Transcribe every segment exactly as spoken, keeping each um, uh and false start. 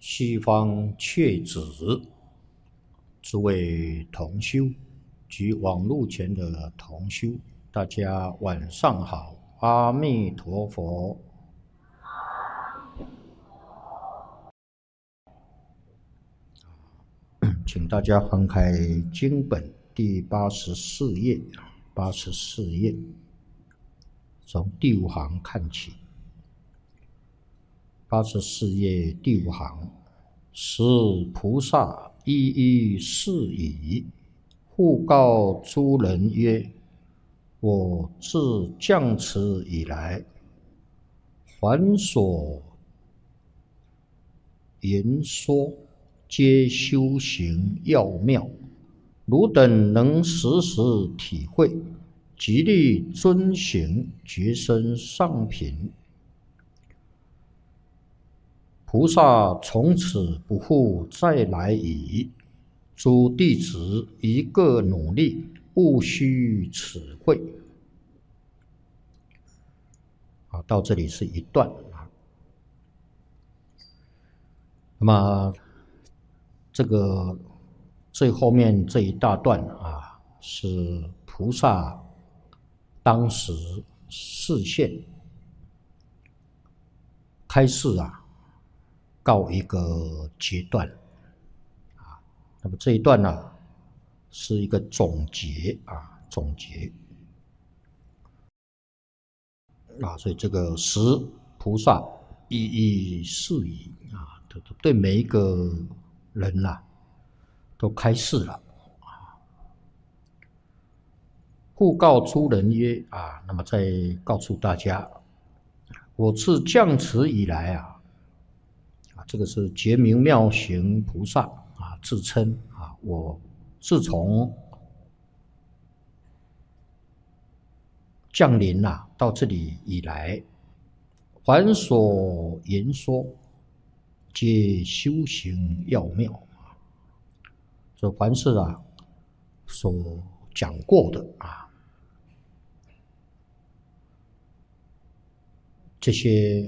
西方确子，诸位同修及网络前的同修，大家晚上好，阿弥陀佛。请大家翻开经本第八十四页，八十四页，从第五行看起。八十四页第五行，时菩萨一一示已，复告诸人曰：我自降此以来，凡所言说，皆修行要妙，汝等能时时体会，极力遵行，觉生上品。菩萨从此不复再来矣。诸弟子一个努力，务须此会。啊，到这里是一段啊。那么这个最后面这一大段啊，是菩萨当时示现开示啊。告一个阶段啊，那么这一段呢、啊，是一个总结啊，总结啊，所以这个十菩萨一一示已啊，对每一个人呐、啊，都开示了啊。复告诸人曰啊，那么再告诉大家，我自降此以来啊。这个是觉明妙行菩萨啊，自称啊，我自从降临啊到这里以来，凡所言说，皆修行要妙啊。这凡是啊所讲过的啊，这些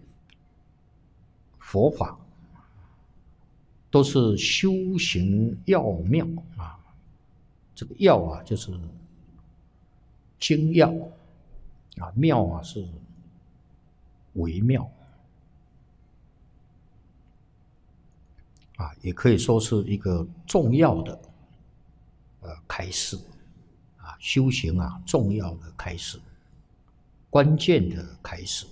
佛法都是修行要妙啊，这个要啊就是精要啊，妙啊是微妙啊，也可以说是一个重要的呃开示啊，修行啊重要的开示，关键的开示。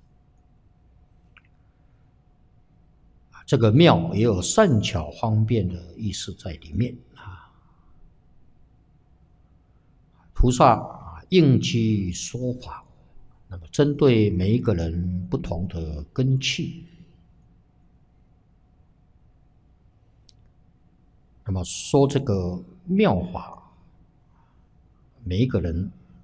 这个妙也有善巧方便的意思在里面啊。菩萨啊应机说法，那么针对每一个人不同的根器，那么说这个妙法，每一个人